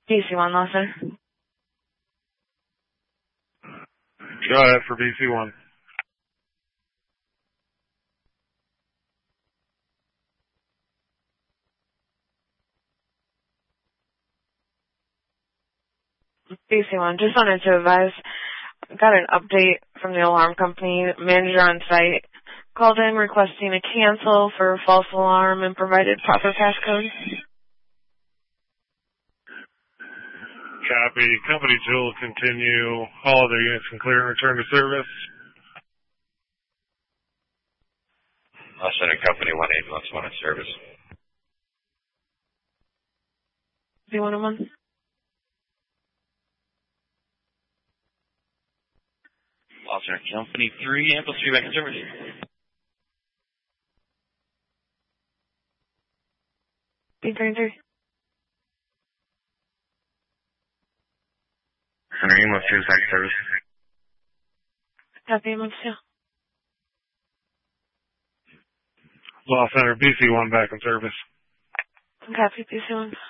BC1 Law Center. Go ahead for BC1. BC1, just wanted to advise, got an update from the alarm company. Manager on site called in requesting a cancel for a false alarm and provided proper passcode. Copy. Company 2 will continue. All other units can clear and return to service. Law Center Company 1 ambulance 1 in service. B101. Law Center Company 3 ambulance 3 back in service. B33. Center ambulance 2 back in service. Copy, ambulance 2. Law Center BC1 back in service. Copy, BC1.